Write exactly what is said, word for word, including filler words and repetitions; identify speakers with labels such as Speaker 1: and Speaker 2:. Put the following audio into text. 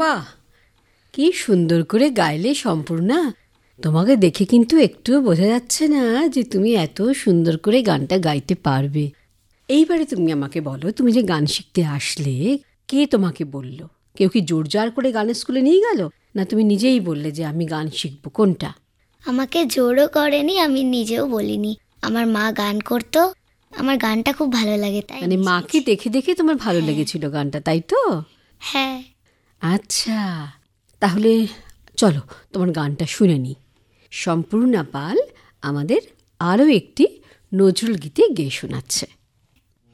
Speaker 1: বাহ, কি সুন্দর করে গাইলে সম্পূর্ণা। তোমাকে দেখে কিন্তু একটুও বোঝা যাচ্ছে না যে তুমি এত সুন্দর করে গানটা গাইতে পারবে। এইবারে তুমি আমাকে বলো, তুমি যে গান শিখতে আসলে, কে তোমাকে বলল? কেউ কি জোর জার করে গানের স্কুলে নিয়ে গেল, না তুমি নিজেই বললে যে আমি গান শিখবো? কোনটা?
Speaker 2: আমাকে জোরও করেনি, আমি নিজেও বলিনি। আমার মা গান করতো, আমার গানটা খুব ভালো লাগে, তাই
Speaker 1: মানে মাকে দেখে দেখে তোমার ভালো লেগেছিল গানটা, তাই তো?
Speaker 2: হ্যাঁ।
Speaker 1: আচ্ছা, তাহলে চলো তোমার গানটা শুনে নি। সম্পূর্ণা পাল আমাদের আরও একটি নজরুল গীতে গেয়ে শোনাচ্ছে।